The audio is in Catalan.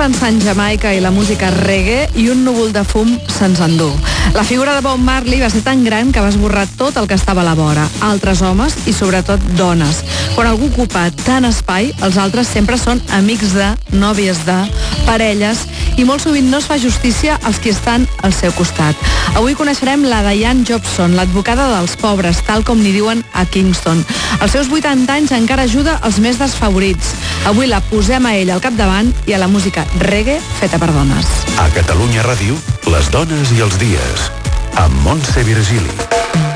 pensar en Jamaica i la música reggae i un núvol de fum se'ns endú. La figura de Bob Marley va ser tan gran que va esborrar tot el que estava a la vora. Altres homes i sobretot dones. Quan algú ocupa tant espai, els altres sempre són amics de, nòvies de, parelles, i molt sovint no es fa justícia als qui estan al seu costat. Avui coneixerem la Diane Jobson, l'advocada dels pobres, tal com n'hi diuen a Kingston. Als seus 80 anys encara ajuda els més desfavorits. Avui la posem a ella al capdavant i a la música reggae feta per dones. A Catalunya Ràdio, les dones i els dies, amb Montse Virgili.